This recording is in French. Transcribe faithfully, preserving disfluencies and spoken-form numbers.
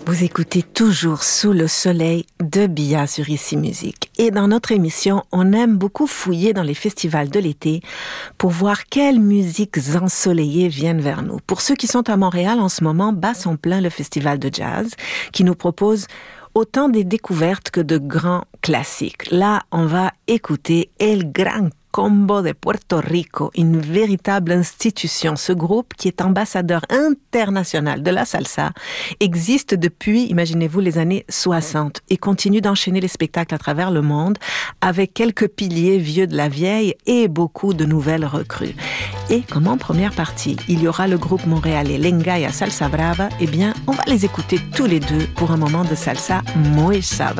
Vous écoutez toujours Sous le soleil de Bia sur Ici Musique. Et dans notre émission, on aime beaucoup fouiller dans les festivals de l'été pour voir quelles musiques ensoleillées viennent vers nous. Pour ceux qui sont à Montréal en ce moment, bat son plein le festival de jazz qui nous propose autant des découvertes que de grands classiques. Là, on va écouter El Gran Combo de Puerto Rico, une véritable institution. Ce groupe, qui est ambassadeur international de la salsa, existe depuis, imaginez-vous, les années soixante et continue d'enchaîner les spectacles à travers le monde avec quelques piliers vieux de la vieille et beaucoup de nouvelles recrues. Et comme en première partie, il y aura le groupe montréalais Lengaya Salsa Brava, eh bien, on va les écouter tous les deux pour un moment de salsa muy sabroso.